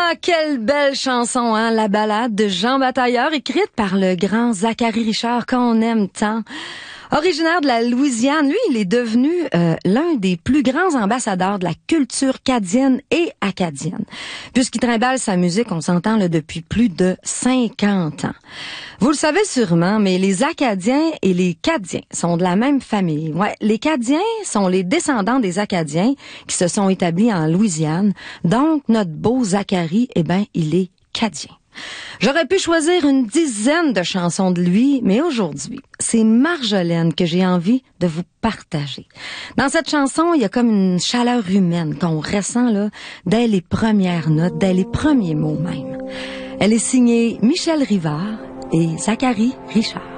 Ah, quelle belle chanson, hein, la ballade de Jean Batailleur, écrite par le grand Zachary Richard, qu'on aime tant. Originaire de la Louisiane, lui, il est devenu l'un des plus grands ambassadeurs de la culture cadienne et acadienne. Puisqu'il trimballe sa musique, on s'entend là, depuis plus de 50 ans. Vous le savez sûrement, mais les Acadiens et les Cadiens sont de la même famille. Ouais, les Cadiens sont les descendants des Acadiens qui se sont établis en Louisiane. Donc, notre beau Zachary, il est Cadien. J'aurais pu choisir une dizaine de chansons de lui, mais aujourd'hui, c'est Marjolaine que j'ai envie de vous partager. Dans cette chanson, il y a comme une chaleur humaine qu'on ressent là dès les premières notes, dès les premiers mots même. Elle est signée Michel Rivard et Zachary Richard.